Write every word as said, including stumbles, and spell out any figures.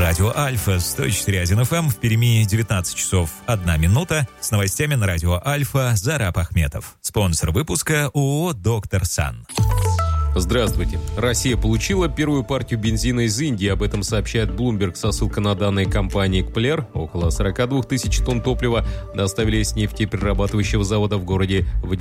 Радио Альфа сто четыре один эф эм, в Перми девятнадцать часов одна минута. С новостями на Радио Альфа Зараб Ахметов. Спонсор выпуска ООО «Доктор Сан». Здравствуйте. Россия получила первую партию бензина из Индии. Об этом сообщает Bloomberg со ссылкой на данные компании «Кплер». Около сорок две тысячи тонн топлива доставили с нефтеперерабатывающего завода в городе Владивосток.